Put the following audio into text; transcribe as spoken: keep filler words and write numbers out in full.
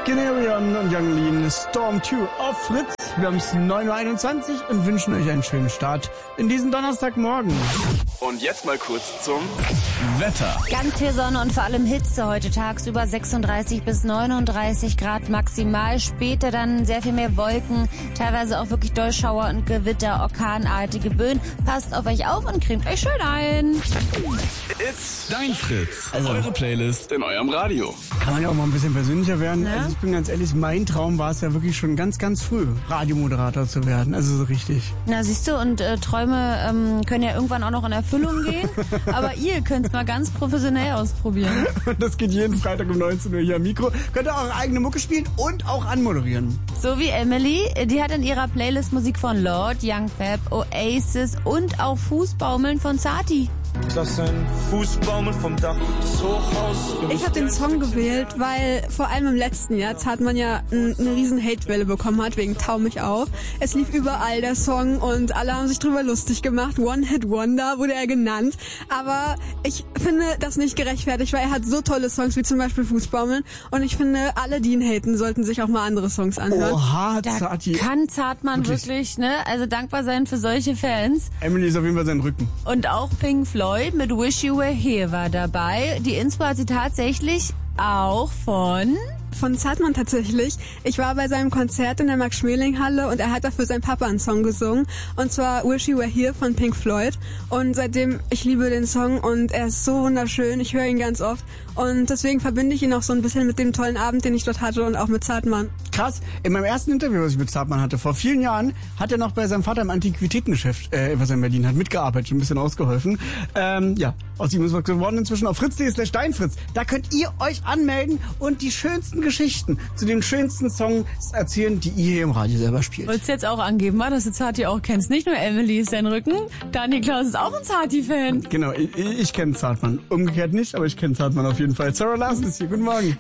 Generion und Young Lean, Storm zwei auf Fritz. Wir haben es neun Uhr einundzwanzig und wünschen euch einen schönen Start in diesen Donnerstagmorgen. Und jetzt mal kurz zum Wetter. Ganz viel Sonne und vor allem Hitze heute tagsüber, sechsunddreißig bis neununddreißig Grad maximal. Später dann sehr viel mehr Wolken, teilweise auch wirklich Dollschauer und Gewitter, orkanartige Böen. Passt auf euch auf und cremt euch schön ein. It's dein Fritz. Also, eure Playlist in eurem Radio. Kann man ja auch mal ein bisschen persönlicher werden. Ja? Also ich bin ganz ehrlich, mein Traum war es ja wirklich schon ganz, ganz früh, Radiomoderator zu werden. Also so richtig. Na siehst du, und äh, Träume ähm, können ja irgendwann auch noch in Erfüllung gehen. Aber ihr könnt es mal ganz professionell ausprobieren. Und das geht jeden Freitag um neunzehn Uhr hier am Mikro. Könnt ihr eure eigene Mucke spielen und auch anmoderieren. So wie Emily, die hat in ihrer Playlist Musik von Lord, Young Fab, Oasis und auch Fußbaumeln von Zati. Das sind Fußbaumeln vom Dach des Hochhauses. Ich habe den Song gewählt, weil vor allem im letzten Jahr hat man ja eine riesen Hatewelle bekommen hat wegen Tau mich auf. Es lief überall der Song und alle haben sich drüber lustig gemacht. One Hit Wonder wurde er genannt. Aber ich finde das nicht gerechtfertigt, weil er hat so tolle Songs wie zum Beispiel Fußbaumeln. Und ich finde, alle, die ihn haten, sollten sich auch mal andere Songs anhören. Oha, Da Zati. kann Zartmann wirklich. wirklich, ne, also dankbar sein für solche Fans. Emily ist auf jeden Fall sein Rücken. Und auch Pink Floyd mit Wish You Were Here war dabei. Die Inspo hat sie tatsächlich auch von... Von Zartmann tatsächlich. Ich war bei seinem Konzert in der Max-Schmeling-Halle und er hat dafür seinen Papa einen Song gesungen. Und zwar Wish You Were Here von Pink Floyd. Und seitdem, ich liebe den Song und er ist so wunderschön. Ich höre ihn ganz oft. Und deswegen verbinde ich ihn auch so ein bisschen mit dem tollen Abend, den ich dort hatte und auch mit Zartmann. Krass, in meinem ersten Interview, was ich mit Zartmann hatte, vor vielen Jahren, hat er noch bei seinem Vater im Antiquitätengeschäft, äh, was er in Berlin hat, mitgearbeitet, ein bisschen ausgeholfen. Ähm, ja, aus ihm ist was geworden inzwischen auf fritz punkt de slash deinfritz. Da könnt ihr euch anmelden und die schönsten Geschichten zu den schönsten Songs erzählen, die ihr hier im Radio selber spielt. Wolltest du jetzt auch angeben, wa, dass du Zati auch kennst? Nicht nur Emily ist dein Rücken, Dani Klaus ist auch ein Zati-Fan. Genau, ich, ich kenne Zartmann. Umgekehrt nicht, aber ich kenne Zartmann auf jeden Fall. Sarah Larsen ist hier, guten Morgen.